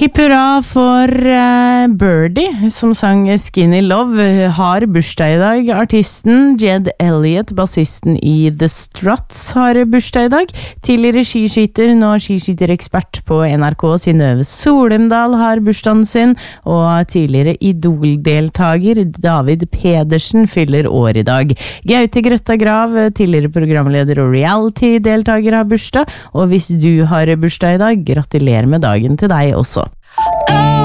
Hipp hurra for Birdie, som sang Skinny Love, har bursdag I dag. Artisten Jed Elliott, bassisten I The Struts, har bursdag I dag. Tidligere skiskytter, nå skiskytterekspert på NRK, Synnøve Solendal har bursdagen sin, og tidligere Idol-deltager David Pedersen fyller år I dag. Gaute Grøtta Grav, tidligere programleder og reality-deltager, har bursdag, og hvis du har bursdag I dag, gratulerer med dagen til deg også.